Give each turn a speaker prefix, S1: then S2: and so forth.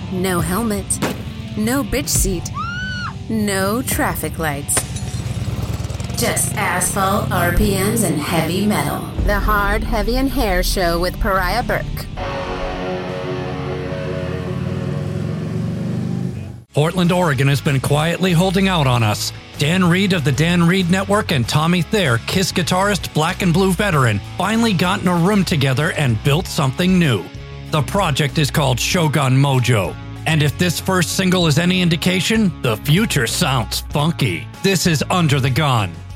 S1: No helmet. No bitch seat. No traffic lights. Just asphalt, RPMs, and heavy metal. The Hard, Heavy, and Hair Show with Pariah Burke.
S2: Portland, Oregon has been quietly holding out on us. Dan Reed of the Dan Reed Network and Tommy Thayer, Kiss guitarist, Black and Blue veteran, finally got in a room together and built something new. The project is called Shogun Mojo. And if this first single is any indication, the future sounds funky. This is Under the Gun.